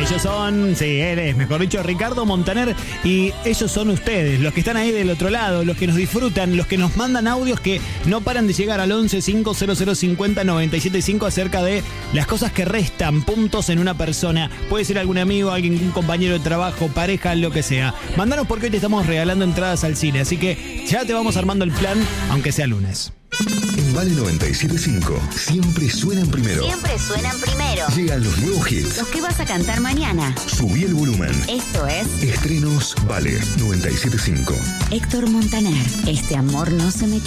Ellos son, sí, él es, mejor dicho, Ricardo Montaner, y ellos son ustedes, los que están ahí del otro lado, los que nos disfrutan, los que nos mandan audios que no paran de llegar al 11 500 50 97 5 acerca de las cosas que restan puntos en una persona. Puede ser algún amigo, alguien, un compañero de trabajo, pareja, lo que sea. Mandanos porque hoy te estamos regalando entradas al cine, así que ya te vamos armando el plan, aunque sea lunes. En Vale 97.5 siempre suenan primero. Siempre suenan primero. Llegan los nuevos hits. Los que vas a cantar mañana. Subí el volumen. Esto es Estrenos Vale 97.5. Héctor Montaner. Este amor no se me